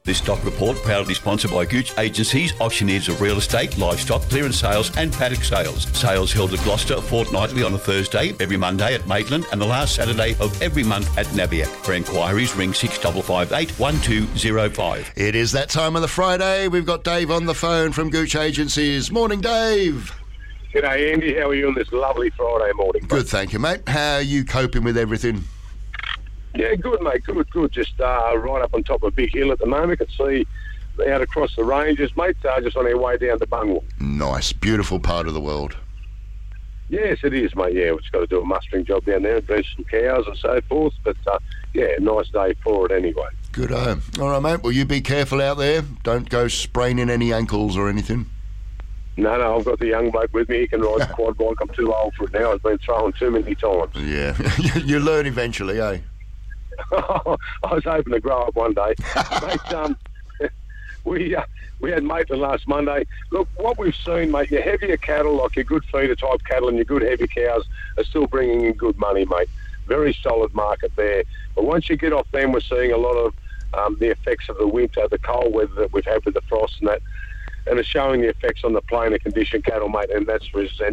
This stock report proudly sponsored by Gooch Agencies, auctioneers of real estate, livestock, clearance sales and paddock sales. Sales held at Gloucester fortnightly on a Thursday, every Monday at Maitland and the last Saturday of every month at Napier. For inquiries, ring 6558 1205. It is that time of the Friday. We've got Dave on the phone from Gooch Agencies. Morning, Dave. G'day, Andy. How are you on this lovely Friday morning? Good, thank you, mate. How are you coping with everything? Yeah, good, mate. Good. Just right up on top of a big hill at the moment. Can see out across the ranges, mate. Just on our way down to Bungwall. Nice, beautiful part of the world. Yes, it is, mate. Yeah, we've just got to do a mustering job down there and dress some cows and so forth. But, yeah, nice day for it anyway. Good. All right, mate. Well, you be careful out there. Don't go spraining any ankles or anything. No, I've got the young bloke with me. He can ride the quad bike. I'm too old for it now. I've been thrown too many times. Yeah, you learn eventually, eh? I was hoping to grow up one day. Mate, we had Maitland last Monday. Look, what we've seen, mate, your heavier cattle, like your good feeder type cattle and your good heavy cows, are still bringing in good money, mate. Very solid market there. But once you get off them, we're seeing a lot of the effects of the winter, the cold weather that we've had with the frost and that. And it's showing the effects on the plainer condition cattle, mate, and that's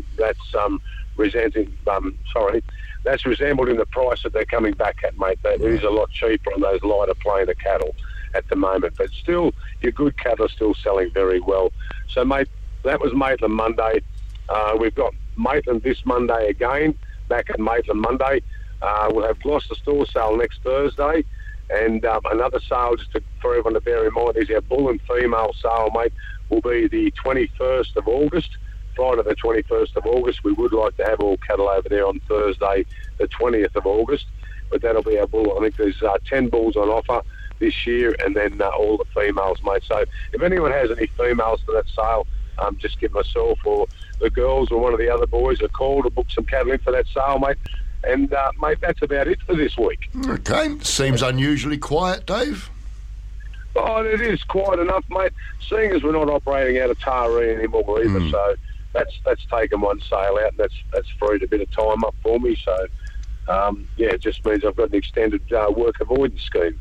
resembled in the price that they're coming back at, mate. That is a lot cheaper on those lighter plainer cattle at the moment. But still, your good cattle are still selling very well. So, mate, that was Maitland Monday. We've got Maitland this Monday again, back at Maitland Monday. We'll have Gloucester store sale next Thursday. And another sale, for everyone to bear in mind, is our bull and female sale, mate, will be the 21st of August, Friday the 21st of August. We would like to have all cattle over there on Thursday, the 20th of August, but that'll be our bull. I think there's 10 bulls on offer this year, and then all the females, mate. So if anyone has any females for that sale, just give myself or the girls or one of the other boys a call to book some cattle in for that sale, mate. And, mate, that's about it for this week. Okay. Seems unusually quiet, Dave. Oh, it is quiet enough, mate. Seeing as we're not operating out of Taree anymore either, so that's taken one sale out, and that's freed a bit of time up for me. So, yeah, it just means I've got an extended work avoidance scheme.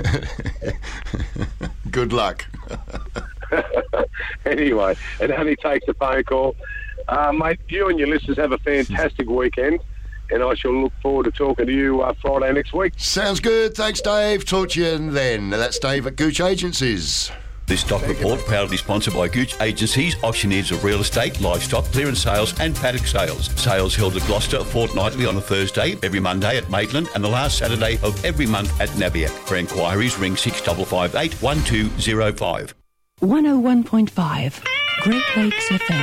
Good luck. Anyway, it only takes a phone call. Mate, you and your listeners have a fantastic weekend, and I shall look forward to talking to you Friday next week. Sounds good. Thanks, Dave. Talk to you then. That's Dave at Gooch Agencies. This stock report proudly sponsored by Gooch Agencies, auctioneers of real estate, livestock, clearance sales and paddock sales. Sales held at Gloucester fortnightly on a Thursday, every Monday at Maitland and the last Saturday of every month at Napier. For inquiries, ring 6558 1205. 101.5 Great Lakes FM.